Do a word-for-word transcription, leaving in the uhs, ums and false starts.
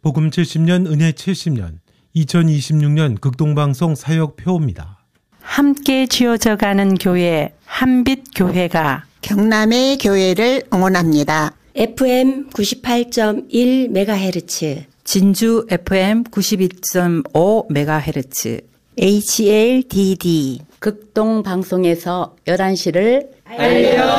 복음 칠십 년 은혜 칠십 년 이천이십육 년 극동방송 사역표입니다. 함께 지어져가는 교회 한빛교회가 경남의 교회를 응원합니다. 에프엠 구십팔 점 일 메가헤르츠 진주 에프엠 구십이 점 오 메가헤르츠 에이치엘디디 극동방송에서 열한 시를 알려